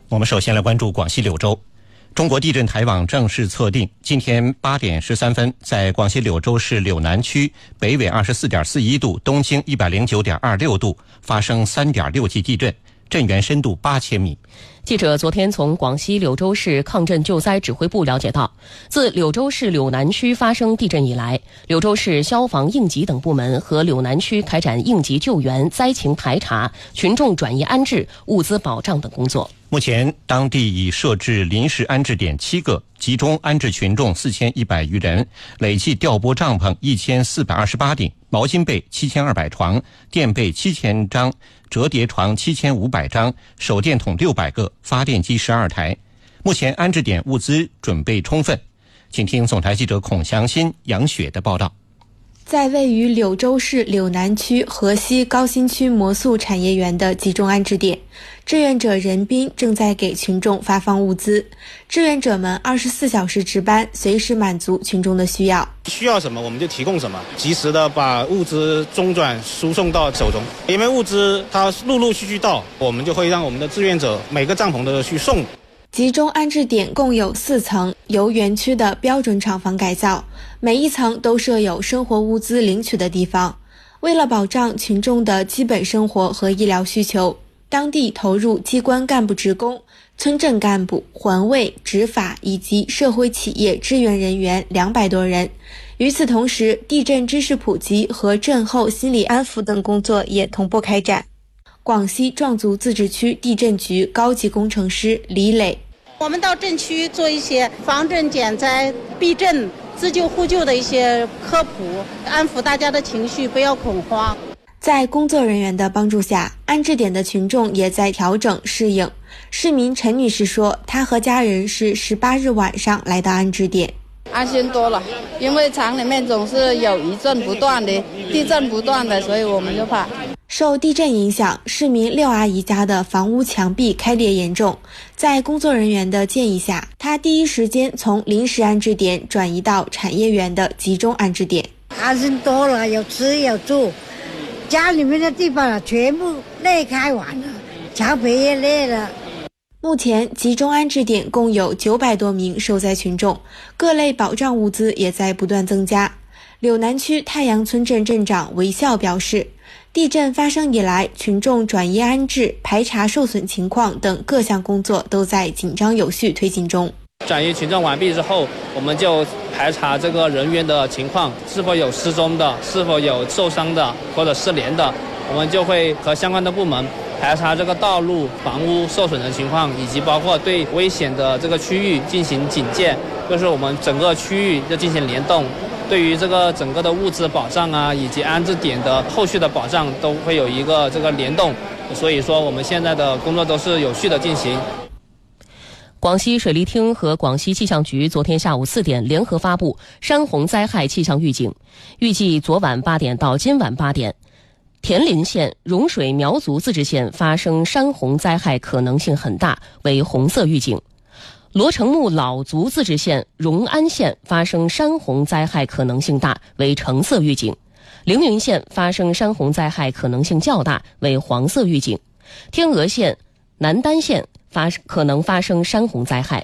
我们首先来关注广西柳州。中国地震台网正式测定，今天8点13分，在广西柳州市柳南区北纬24.41度、东经109.26度发生3.6级地震，震源深度8000米。 记者昨天从广西柳州市抗震救灾指挥部了解到，自柳州市柳南区发生地震以来，柳州市消防、应急等部门和柳南区开展应急救援、灾情排查、群众转移安置、物资保障等工作。 目前，当地已设置临时安置点7个，集中安置群众4100余人，累计调拨帐篷1428顶、毛巾被7200床、垫被7000张、折叠床7500张、手电筒600个、发电机12台。目前安置点物资准备充分。请听总台记者孔祥新、杨雪的报道。 在位于柳州市柳南区河西高新区魔素产业园的集中安置点，志愿者任斌正在给群众发放物资。志愿者们24小时值班，随时满足群众的需要。 需要什么我们就提供什么，及时的把物资中转输送到手中。因为物资它陆续到，我们就会让我们的志愿者每个帐篷都去送。 集中安置点共有4层，由园区的标准厂房改造，每一层都设有生活物资领取的地方。为了保障群众的基本生活和医疗需求，当地投入机关干部职工、村镇干部、环卫、执法以及社会企业支援人员200多人。与此同时，地震知识普及和震后心理安抚等工作也同步开展。广西壮族自治区地震局高级工程师李磊： 我们到震区做一些防震减灾、避震、自救互救的一些科普，安抚大家的情绪，不要恐慌。 在工作人员的帮助下，安置点的群众也在调整适应。市民陈女士说，她和家人是18日晚上来到安置点， 安心多了，因为厂里面总是有余震不断的、地震不断的，所以我们就怕。 受地震影响，市民廖阿姨家的房屋墙壁开裂严重，在工作人员的建议下，她第一时间从临时安置点转移到产业园的集中安置点。 安心多了，有吃有住，家里面的地方全部裂开完了，墙皮也裂了。 目前集中安置点共有900多名受灾群众，各类保障物资也在不断增加。柳南区太阳村镇镇长韦笑表示，地震发生以来，群众转移安置、排查受损情况等各项工作都在紧张有序推进中。 转移群众完毕之后，我们就排查这个人员的情况，是否有失踪的，是否有受伤的或者失联的，我们就会和相关的部门排查这个道路、房屋受损的情况，以及包括对危险的这个区域进行警戒，就是我们整个区域就进行联动。对于这个整个的物资保障啊，以及安置点的后续的保障，都会有一个这个联动。所以说，我们现在的工作都是有序的进行。 广西水利厅和广西气象局昨天下午4点联合发布山洪灾害气象预警，预计昨晚8点到今晚8点，田林县、融水苗族自治县发生山洪灾害可能性很大，为红色预警。罗城木老族自治县、荣安县发生山洪灾害可能性大，为橙色预警；凌云县发生山洪灾害可能性较大，为黄色预警；天鹅县、南丹县可能发生山洪灾害，